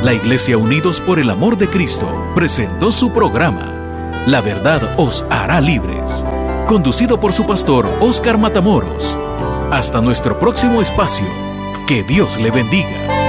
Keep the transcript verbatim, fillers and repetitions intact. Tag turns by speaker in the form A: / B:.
A: La Iglesia Unidos por el Amor de Cristo presentó su programa La Verdad os hará libres, conducido por su pastor Óscar Matamoros. Hasta nuestro próximo espacio. Que Dios le bendiga.